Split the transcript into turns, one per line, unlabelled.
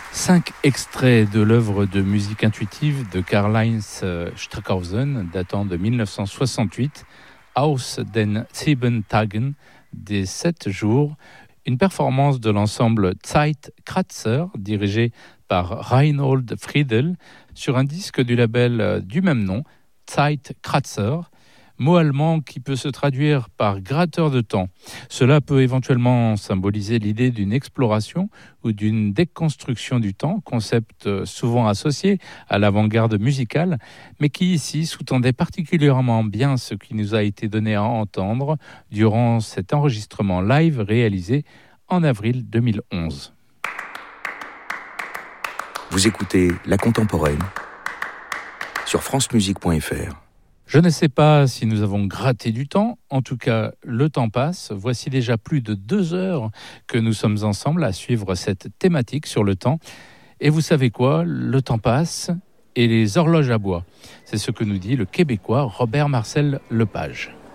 5 extraits de l'œuvre de musique intuitive de Karl-Heinz Stockhausen datant de 1968, Aus den 7 Tagen, des 7 jours, une performance de l'ensemble Zeitkratzer dirigé par Reinhold Friedel sur un disque du label du même nom, Zeitkratzer, mot allemand qui peut se traduire par gratteur de temps. Cela peut éventuellement symboliser l'idée d'une exploration ou d'une déconstruction du temps, concept souvent associé à l'avant-garde musicale, mais qui ici sous-tendait particulièrement bien ce qui nous a été donné à entendre durant cet enregistrement live réalisé en avril 2011.
Vous écoutez La Contemporaine sur francemusique.fr.
Je ne sais pas si nous avons gratté du temps, en tout cas le temps passe. Voici déjà plus de 2 heures que nous sommes ensemble à suivre cette thématique sur le temps. Et vous savez quoi, le temps passe et les horloges aboient. C'est ce que nous dit le Québécois Robert Marcel Lepage.